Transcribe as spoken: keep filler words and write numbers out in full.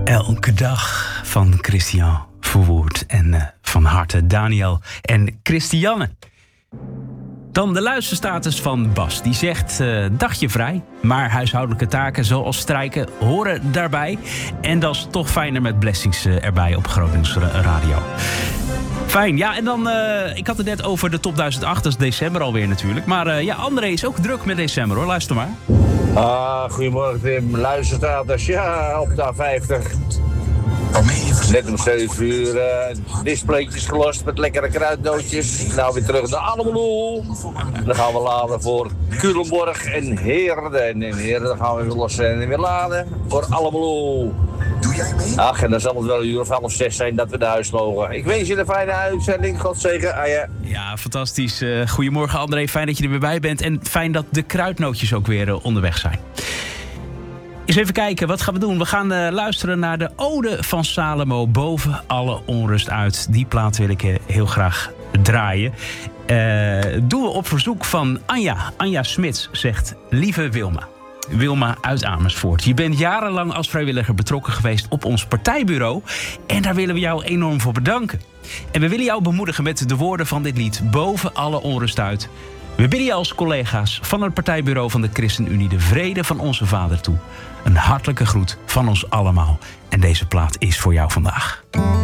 Elke dag van Christian Verwoerd. En uh, van harte Daniel en Christiane. Dan de luisterstatus van Bas. Die zegt, uh, dagje vrij. Maar huishoudelijke taken zoals strijken horen daarbij. En dat is toch fijner met blessings uh, erbij op Gronings Radio. Fijn, ja, en dan, uh, ik had het net over de top duizend acht, dat is december alweer natuurlijk. Maar uh, ja, André is ook druk met december hoor, luister maar. Ah, goedemorgen Tim, luisterstatus, ja, op de A vijftig. Net om zeven uur, uh, displaytjes gelost met lekkere kruidnootjes. Nou weer terug naar Almelo. Dan gaan we laden voor Culemborg en Heerden. En in Heerden gaan we weer lossen en weer laden voor Almelo. Doe jij mee? Ach, en dan zal het wel een uur of half zes zijn dat we naar huis mogen. Ik wens je een fijne uitzending, God zegen. Ah, ja. ja, fantastisch. Uh, goedemorgen André, fijn dat je er weer bij bent. En fijn dat de kruidnootjes ook weer uh, onderweg zijn. Eens even kijken, wat gaan we doen? We gaan uh, luisteren naar de Ode van Salomo, Boven alle onrust uit. Die plaat wil ik uh, heel graag draaien. Uh, doen we op verzoek van Anja. Anja Smits zegt, lieve Wilma. Wilma uit Amersfoort. Je bent jarenlang als vrijwilliger betrokken geweest op ons partijbureau. En daar willen we jou enorm voor bedanken. En we willen jou bemoedigen met de woorden van dit lied, Boven alle onrust uit. We bidden je als collega's van het partijbureau van de ChristenUnie de vrede van onze Vader toe. Een hartelijke groet van ons allemaal. En deze plaat is voor jou vandaag.